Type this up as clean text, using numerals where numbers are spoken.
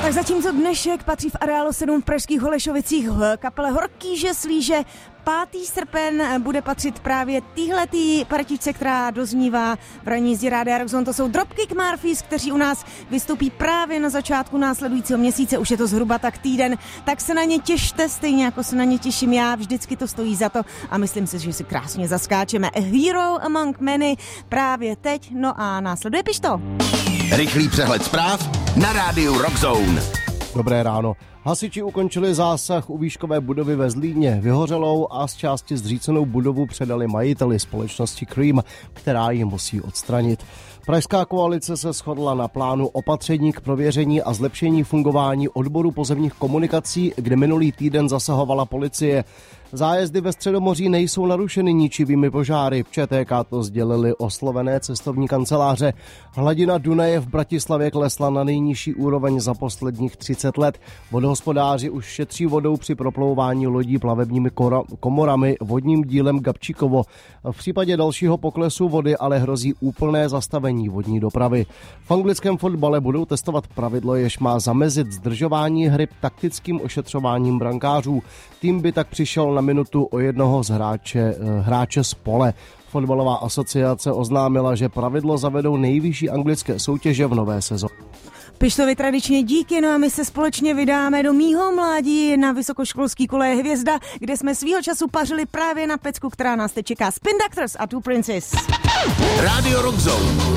Tak zatímco dnešek patří v areálu 7 v pražských Holešovicích kapele Horkýže Slíže, 5. srpen bude patřit právě týhletý partičce, která doznívá v ranní jízdě Rádia Rock. To jsou Dropkick Murphys, kteří u nás vystoupí právě na začátku následujícího měsíce, už je to zhruba tak týden, tak se na ně těšte, stejně jako se na ně těším já, vždycky to stojí za to a myslím si, že si krásně zaskáčeme. A Hero Among Many právě teď, no a následuje Pišto. Rychlý přehled zpráv na rádiu Rock Zone. Dobré ráno. Hasiči ukončili zásah u výškové budovy ve Zlíně. Vyhořelou a z části zřícenou budovu předali majiteli společnosti Cream, která ji musí odstranit. Pražská koalice se shodla na plánu opatření k prověření a zlepšení fungování odboru pozemních komunikací, kde minulý týden zasahovala policie. Zájezdy ve Středomoří nejsou narušeny ničivými požáry. V ČTK to sdělili oslovené cestovní kanceláře. Hladina Dunaje v Bratislavě klesla na nejnižší úroveň za posledních 30 let. Vodohospodáři už šetří vodou při proplouvání lodí plavebními komorami vodním dílem Gabčíkovo. V případě dalšího poklesu vody ale hrozí úplné zastavení vodní dopravy. V anglickém fotbale budou testovat pravidlo, jež má zamezit zdržování hry taktickým ošetřováním brankářů. Tým by tak přišel na minutu o jednoho z hráče z pole. Fotbalová asociace oznámila, že pravidlo zavedou nejvyšší anglické soutěže v nové sezóně. Pištovi tradičně díky, no a my se společně vydáme do mýho mládí na vysokoškolský koleje Hvězda, kde jsme svýho času pařili právě na pecku, která nás teď čeká. Spin Doctors a Two Princes. Radio Rock Zone.